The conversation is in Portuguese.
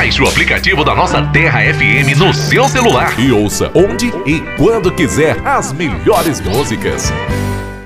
Baixe o aplicativo da nossa Terra FM no seu celular e ouça onde e quando quiser as melhores músicas.